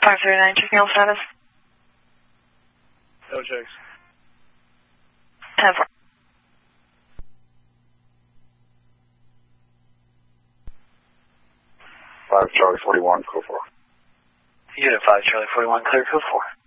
539, checking all status. No checks. 10-4. Charlie 41, code 4. Unit 5, Charlie 41, clear code 4.